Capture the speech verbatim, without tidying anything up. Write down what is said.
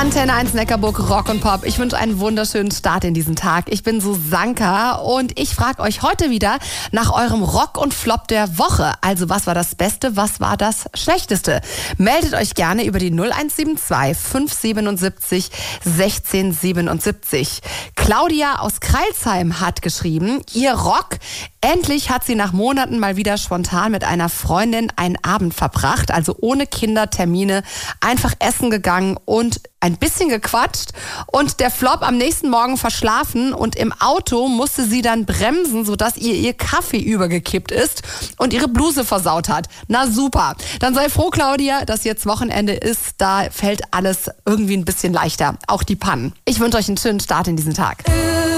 Antenne eins Neckarburg Rock und Pop. Ich wünsche einen wunderschönen Start in diesen Tag. Ich bin Susanka und ich frage euch heute wieder nach eurem Rock und Flop der Woche. Also was war das Beste, was war das Schlechteste? Meldet euch gerne über die null eins sieben zwei fünf sieben sieben sechzehn siebenundsiebzig. Claudia aus Crailsheim hat geschrieben, ihr Rock, endlich hat sie nach Monaten mal wieder spontan mit einer Freundin einen Abend verbracht, also ohne Kindertermine, einfach essen gegangen und ein bisschen gequatscht und der Flop am nächsten Morgen verschlafen und im Auto musste sie dann bremsen, sodass ihr ihr Kaffee übergekippt ist und ihre Bluse versaut hat. Na super. Dann sei froh, Claudia, dass jetzt Wochenende ist. Da fällt alles irgendwie ein bisschen leichter. Auch die Pannen. Ich wünsche euch einen schönen Start in diesen Tag.